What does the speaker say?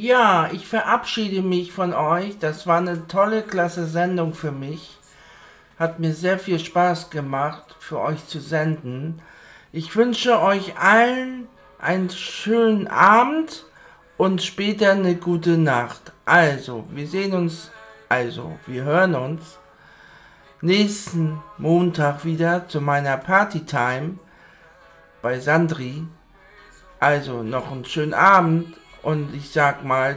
Ja, ich verabschiede mich von euch. Das war eine tolle, klasse Sendung für mich. Hat mir sehr viel Spaß gemacht, für euch zu senden. Ich wünsche euch allen einen schönen Abend und später eine gute Nacht. Wir hören uns nächsten Montag wieder zu meiner Partytime bei Sandri. Also noch einen schönen Abend und ich sag mal